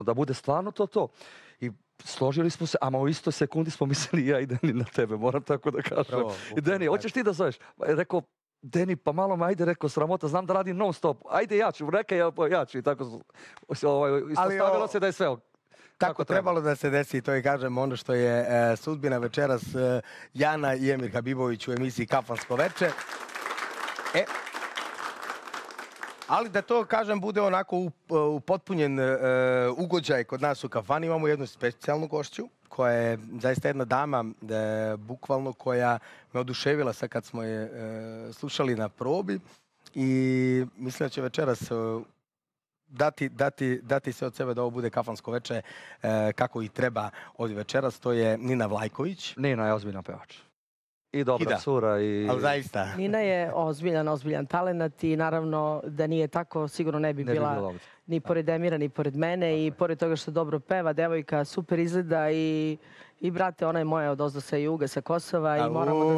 Da bude stvarno to. I složili smo se, ama u istoj sekundi smo mislili ja i Deni na tebe, moram tako da kažem. I Deni, hoćeš ti da zoveš? Rekao, Deni, pa malo me, ajde, rekao, sramota, znam da radim non stop, ajde ja ću, rekaj ja ću. I tako istostavilo se da je sve tako trebalo da se desi, to i kažem, ono što je sudbina večeras Jana i Emir Habibović u emisiji Kafansko veče. Ali da to, kažem, bude onako upotpunjen ugođaj kod nas u kafani. Imamo jednu specijalnu gošću koja je zaista jedna dama, bukvalno, koja me oduševila sad kad smo je slušali na probi. I mislim da će večeras dati sve od sebe da ovo bude kafansko veče kako i treba ovdje večeras. To je Nina Vlajković. Nina je ozbiljan pevač. I dobra cura. Ali zaista. Nina je ozbiljan talenat i naravno da nije tako sigurno ne bi bila ni pored Emira, ni pored mene i pored toga što dobro peva, devojka super izgleda i brate, ona je moja odozdo sa juga, sa Kosova i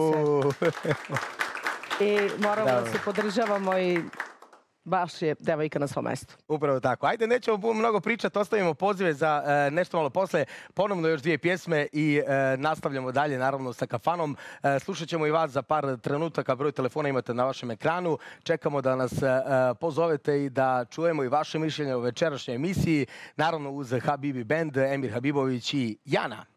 moramo da se podržavamo i baš je devojka na svom mestu. Upravo tako. Ajde, nećemo mnogo pričati, ostavimo pozive za nešto malo posle. Ponovno još 2 pjesme i nastavljamo dalje, naravno, sa kafanom. Slušat ćemo i vas za par trenutaka. Broj telefona imate na vašem ekranu. Čekamo da nas pozovete i da čujemo i vaše mišljenje o večerašnjoj emisiji. Naravno, uz Habibi Band, Emir Habibović i Jana.